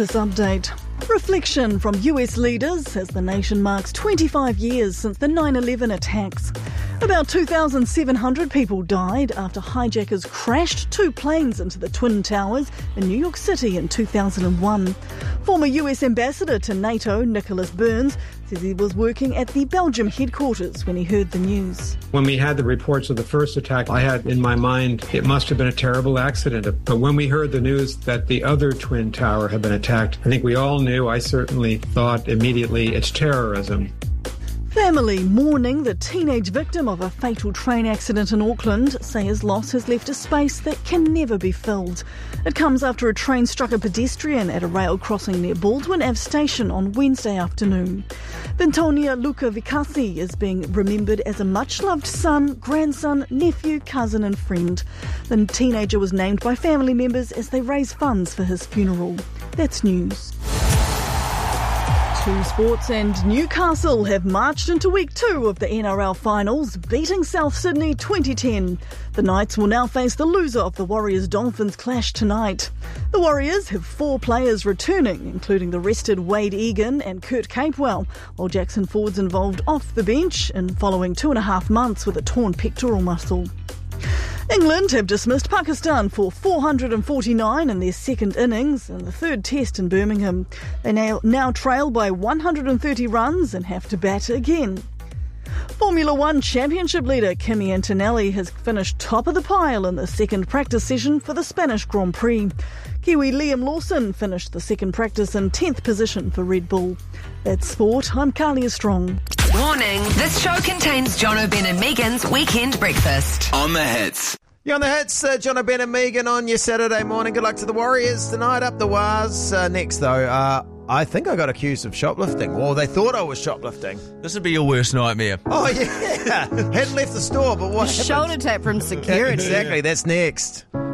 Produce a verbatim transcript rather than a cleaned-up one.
this update. Reflection from U S leaders as the nation marks twenty-five years since the nine eleven attacks. About two thousand seven hundred people died after hijackers crashed two planes into the Twin Towers in New York City in two thousand one. Former U S Ambassador to NATO, Nicholas Burns, says he was working at the Belgium headquarters when he heard the news. When we had the reports of the first attack, I had in my mind it must have been a terrible accident. But when we heard the news that the other Twin Tower had been attacked, I think we all knew, I certainly thought immediately, it's terrorism. Family mourning the teenage victim of a fatal train accident in Auckland say his loss has left a space that can never be filled. It comes after a train struck a pedestrian at a rail crossing near Baldwin Ave Station on Wednesday afternoon. Vintonia Luca Vicasi is being remembered as a much-loved son, grandson, nephew, cousin and friend. The teenager was named by family members as they raise funds for his funeral. That's news. Two sports, and Newcastle have marched into week two of the N R L finals, beating South Sydney twenty ten. The Knights will now face the loser of the Warriors-Dolphins clash tonight. The Warriors have four players returning, including the rested Wade Egan and Kurt Capewell, while Jackson Ford's involved off the bench in following two and a half months with a torn pectoral muscle. England have dismissed Pakistan for four hundred forty-nine in their second innings in the third test in Birmingham. They now, now trail by one hundred thirty runs and have to bat again. Formula One Championship leader Kimi Antonelli has finished top of the pile in the second practice session for the Spanish Grand Prix. Kiwi Liam Lawson finished the second practice in tenth position for Red Bull. That's sport. I'm Carlia Strong. Warning, this show contains John O'Ben and Megan's Weekend Breakfast. On the hits. You're on the hits, uh, John O'Ben and Megan on your Saturday morning. Good luck to the Warriors tonight, up the Waz. Uh, next, though, uh, I think I got accused of shoplifting. Well, they thought I was shoplifting. This would be your worst nightmare. Oh, yeah. Hadn't left the store, but what happened? Shoulder tap from security. Exactly, that's next.